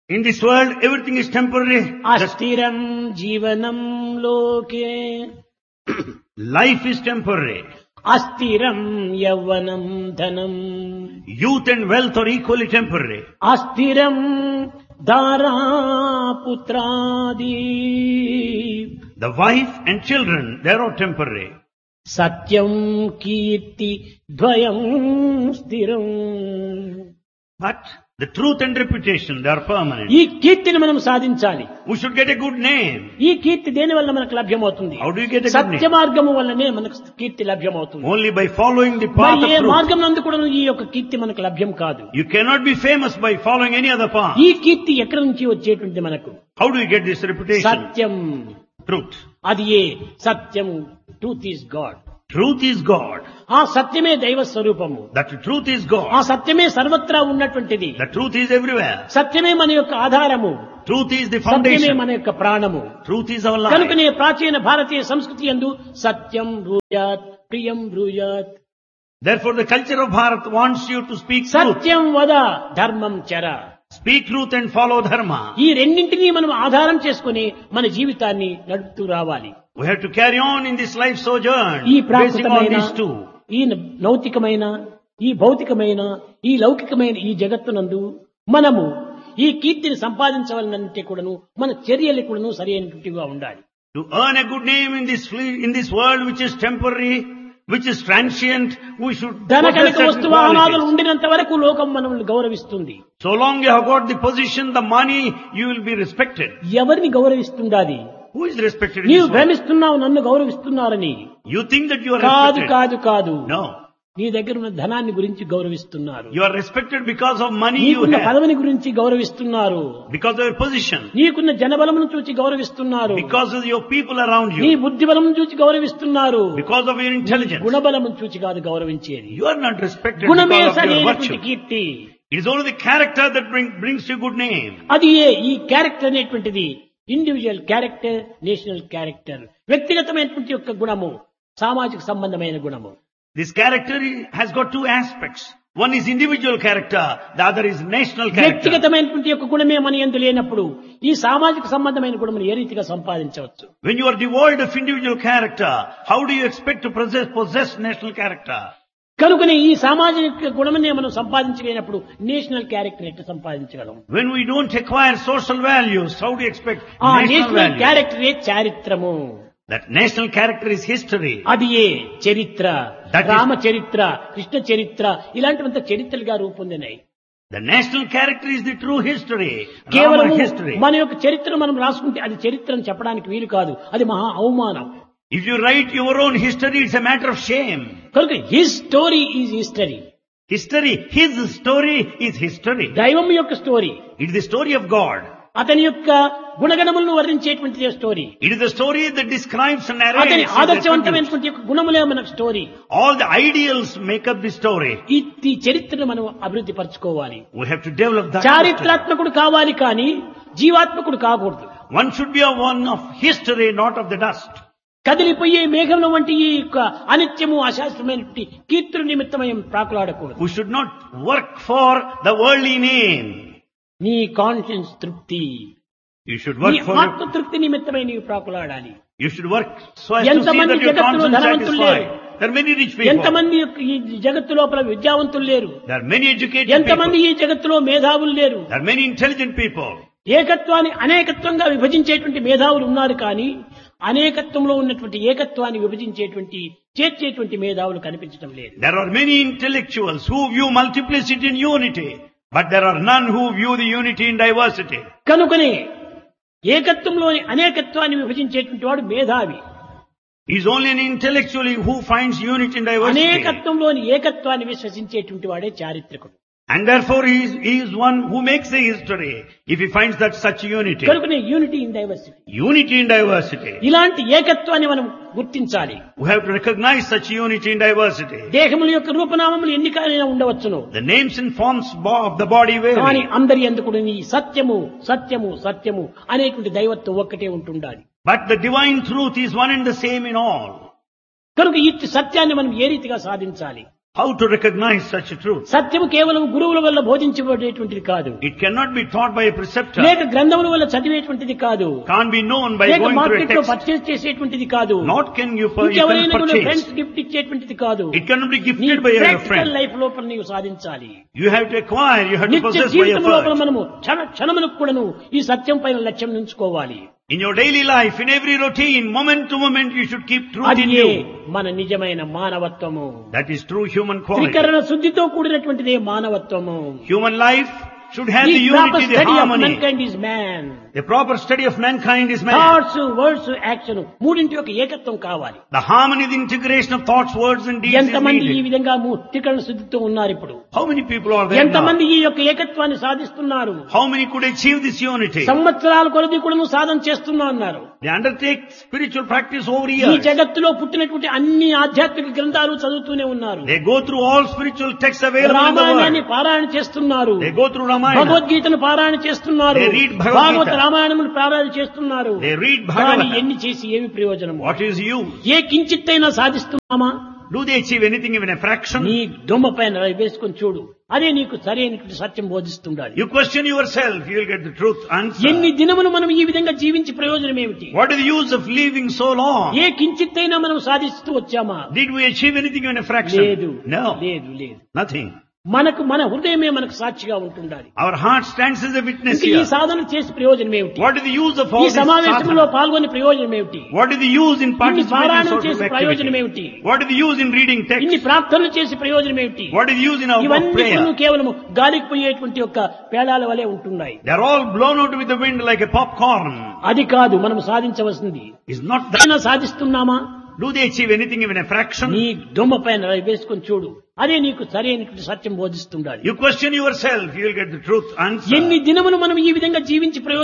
In this world, everything is temporary. అస్థిరం జీవనం లోకే Life is temporary. అస్థిరం యవ్వనం ధనం Youth and wealth are equally temporary. అస్థిరం దారా పుత్రాది The wife and children, they are all temporary. సత్యం కీర్తి ద్వయం స్థిరం. But the truth and reputation, they are permanent. ఈ కీర్తిని మనం సాధించాలి. We should get a good name. ఈ కీర్తి దేని వల్ల మనకు లభ్యమవుతుంది? How do you get a good Satya name? మార్గము వల్లనే మనకు కీర్తి లభ్యమవుతుంది. Only by following the మరి path ఏ of truth. మార్గం నందు కూడా ఈ యొక్క కీర్తి మనకు లభ్యం కాదు. You cannot be famous by following any other path. ఈ కీర్తి ఎక్కడి నుంచి వచ్చేటువంటి మనకు? How do you get this reputation? Satyam. Truth. అది ఏ సత్యం. Truth is God. Truth is God. ఆ సత్యమే దైవ స్వరూపము. That truth is ఆ God. సత్యమే సర్వత్రా ఉన్నటువంటిది. The truth is everywhere. సత్యమే మన యొక్క ఆధారము. Truth is the సత్యమే foundation. మన యొక్క ప్రాణము. Truth is our life. కనుకనే ప్రాచీన భారతీయ సంస్కృతి యందు సత్యం బ్రూయాత్ ప్రియం బ్రూయాత్. Therefore the culture of Bharat wants you to speak truth. సత్యం వద ధర్మం చర. Speak truth and follow dharma. ఈ రెండింటినీ మనం ఆధారం చేసుకుని మన జీవితాన్ని నడుపుతూ రావాలి. We have to carry on in this life sojourn, ఈ basing on ప్రాకృతమైన these two. ఈ నౌతికమైన ఈ భౌతికమైన ఈ లౌకికమైన ఈ జగత్తునందు మనము ఈ కీర్తిని సంపాదించవాలంటే కూడాను మన చర్యలు కూడాను సరి అయినట్టుగా ఉండాలి. To earn a good name in this world which is temporary, which is transient, we should ధన possess కనుక certain వస్తువాహనాదులు qualities. ఉండినంత వరకు లోకం మనల్ని గౌరవిస్తుంది. So long you have got the position, the money, you will be respected. ఎవరిని గౌరవిస్తుండాది? Who is respected in నీవు this world? భ్రమిస్తున్నావు నన్ను గౌరవిస్తున్నారని. You think that you are కాదు respected. కాదు కాదు. No. నీ దగ్గర ఉన్న ధనాన్ని గురించి గౌరవిస్తున్నారు. You are respected because of money you నీకున్న have, పదవిని గురించి గౌరవిస్తున్నారు. because of your position, నీకున్న జనబలమును చూచి గౌరవిస్తున్నారు. because of your people around నీ you, బుద్ధి బలమును చూచి గౌరవిస్తున్నారు. because of your intelligence. గుణబలమును చూచి కాదు గౌరవించేది. You are not respected గుణమే because of your సరైనటువంటి virtue. Keerthi. It is only the character that brings you good name. అది ఈ క్యారెక్టర్ అనేటువంటిది ఇండివిజువల్ క్యారెక్టర్, నేషనల్ క్యారెక్టర్. వ్యక్తిగతమైనటువంటి యొక్క గుణము, సామాజిక సంబంధమైన గుణము. This character has got two aspects. One is individual character, the other is national character. వ్యక్తిగతమైనటువంటి యొక్క గుణమే మన యందు లేనప్పుడు ఈ సామాజిక సంబంధమైన గుణమును ఏ రీతిగా సంపాదించవచ్చు? When you are devoid of individual character, how do you expect to possess national character? కనుకనే ఈ సామాజిక గుణమనే మనం సంపాదించలేనప్పుడు నేషనల్ క్యారెక్టర్ ఎట్లా సంపాదించగలం? When we don't acquire social values, how do you expect ఆ national national values? క్యారెక్టరే చారిత్రము. That national character is history. అది ఏ చరిత్ర, That is- Rama చరిత్ర, కృష్ణ చరిత్ర, ఇలాంటివంత చరిత్రలుగా రూపొందినాయి. The national character is the true history. కేవలం Rama history. మన యొక్క చరిత్రను మనం రాసుకుంటే అది చరిత్ర అని చెప్పడానికి వీలు కాదు. అది మహా అవమానం. If you write your own history, it's a matter of shame. కనుక his story is history. History, his story is history. దైవం యొక్క story, It is the story of God. అతని యొక్క గుణగణములను వర్ణించేటువంటి story, It is the story that describes and అతని narrates. and attributes. ఆదర్శవంతమైనటువంటి యొక్క గుణములే మనకు story. All the ideals make up the story. ఈ చరిత్రను మనం అభివృద్ధి పరచుకోవాలి. We have to develop that. చారిత్రాత్మకుడు కావాలి కానీ జీవాత్మకుడు కాకూడదు. One should be a one of history, not of the dust. కదిలిపోయే మేఘంలో వంటి ఈ యొక్క అనిత్యము అశాస్త్రమైనటువంటి కీర్తుల నిమిత్తమయం ప్రాకులాడకూడదు. We should not work for the worldly name. నీ కాన్షియన్స్ తృప్తి, You should నీ work for ఆత్మ తృప్తి నిమిత్తమై నీవు ప్రాకులాడాలి. you should work so as to see ఎంతమంది that your జగత్తులో conscience ధనవంతులు satisfied. లేరు. There are many rich people. ఎంతమంది ఈ జగత్తు లోపల విద్యావంతులు లేరు. There are many educated ఎంతమంది people. ఈ జగత్తులో మేధావులు లేరు. There are many intelligent people. ఏకత్వాన్ని అనేకత్వంగా విభజించేటువంటి మేధావులు ఉన్నారు కానీ అనేకత్వంలో ఉన్నటువంటి ఏకత్వాన్ని విభజించేటువంటి చేర్చేటువంటి మేధావులు కనిపించడం లేదు. There are many intellectuals who view multiplicity in unity, but there are none who view the unity in diversity. కనుకనే ఏకత్వంలోని అనేకత్వాన్ని విభజించేటువంటి వాడు మేధావి. He is only an intellectual who finds unity in diversity. అనేకత్వంలోని ఏకత్వాన్ని విశ్వసించేటువంటి వాడే చారిత్రకుడు. And therefore he is one who makes the history if he finds that such unity. కనుకనే unity in diversity. Unity in diversity. ఇలాంటి ఏకత్వాన్ని మనం గుర్తించాలి. We have to recognize such unity in diversity. దేహముల యొక్క రూపనామములు ఎన్నికైనా ఉండవచ్చును, The names and forms of the body కానీ vary. అందరి ఎందుకు ఈ సత్యము సత్యము సత్యము అనేటువంటి దైవత్వం ఒక్కటే ఉంటుండాలి. But the divine truth is one and the same in all. కనుక ఈ సత్యాన్ని మనం ఏ రీతిగా సాధించాలి? How to recognize such a truth? సత్యము కేవలం గురువుల వల్ల బోధించబడేటువంటిది కాదు, It cannot be taught by a preceptor. లేక గ్రంథముల వల్ల చదివేటువంటిది కాదు, Can't be known by లేక going through a మార్కెట్ లో text. పర్చేస్ చేసేటువంటిది కాదు, Not can you ఇంకెవరైనా కూడా purchase. ఫ్రెండ్స్ గిఫ్ట్ ఇచ్చేటువంటిది కాదు. It cannot be నీ gifted by your practical friend. Life లోపల నీవు సాధించాలి. You have to acquire, you have to నిత్య possess by జీవితం లోపల effort. మనము క్షణములకు కూడాను ఈ సత్యం పైన లక్ష్యం ఉంచుకోవాలి. In your daily life, in every routine, moment to moment, you should keep truth అది in you. మన నిజమైన మానవత్వము. That is true human quality. త్రికరణ శుద్ధితో కూడినటువంటిదే మానవత్వము. Human life should have The the proper unity, the study of harmony. mankind is man. The proper study of mankind is man. Thoughts, words, action మూడింటి యొక్క ఏకత్వం కావాలి. The harmony, the integration of thoughts, words and deeds is ఎంతమంది ఈ needed. విధంగా త్రికరణ శుద్ధితో ఉన్నారు ఇప్పుడు? How many people are there now? ఎంతమంది ఈ యొక్క ఏకత్వాన్ని సాధిస్తున్నారు? How many could achieve this unity? సంవత్సరాల కొలది కూడా సాధన చేస్తున్నా అన్నారు. They undertake spiritual practice over ఈ years. జగత్తులో పుట్టినటువంటి అన్ని ఆధ్యాత్మిక గ్రంథాలు చదువుతూనే ఉన్నారు. They go through all spiritual texts available in the రామాయణాన్ని world. పారాయణ చేస్తున్నారు, They go through Ramayana. భగవద్గీతను పారాయణ చేస్తున్నారు, They read Bhagavad Gita. భాగవత రామాయణములు పారాయణ చేస్తున్నారు. They read కానీ Bhagavad. ఎన్ని చేసి ఏమి ప్రయోజనం? What is use? A కించిత్తైనా సాధిస్తున్నామా? Do they achieve anything even a fraction? నీ దొమ్మ పైన వేసుకొని చూడు, అదే నీకు సరైనటువంటి సత్యం బోధిస్తుండాలి. You question yourself, you will get the truth answer. ఎన్ని దినములు మనం ఈ విధంగా జీవించి ప్రయోజనం ఏమిటి? What is the use of living so long? ఏ కించిత్తైనా మనం సాధిస్తూ వచ్చామా? Did we achieve anything even a fraction? లేదు, No, లేదు, లేదు. nothing. మనకు మన హృదయమే మనకు సాక్షిగా ఉంటుండాలి. Our heart stands as a witness ఇంకా ఈ here. సాధన చేసి ప్రయోజనం ఏమిటి? What is the use of ఈ all this సమావేశంలో sadhana? పాల్గొనే ప్రయోజనం ఏమిటి? What is the use in ఇన్ని participating in పారాయణం social చేసి ప్రయోజనం activity? ఏమిటి? What is the use in reading ఇన్ని text? ప్రార్థనలు చేసి ప్రయోజనం ఏమిటి? What is the use in our ఇవన్నీ prayer? కేవలం గాలికి పోయేటువంటి యొక్క పేలాల వలె ఉంటున్నాయి. They are all blown out with the wind like a popcorn. అది కాదు మనం సాధించవలసింది. Is not that? ఏమైనా సాధిస్తున్నామా? Do they achieve anything even a fraction? నీ దొమ్మ పైన వేసుకొని చూడు, అదే నీకు సరైనటువంటి సత్యం బోధిస్తుండాలి. You question yourself, you will get the truth answer. ఎన్ని దినములు మనం ఈ విధంగా జీవించి ప్రయోజనం